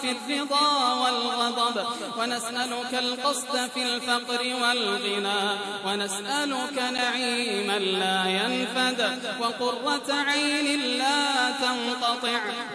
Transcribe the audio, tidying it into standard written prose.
في الرضا والغضب، ونسألك القصد في الفقر والغنى، ونسألك نعيما لا ينفد وقرة عين لا تنقطع.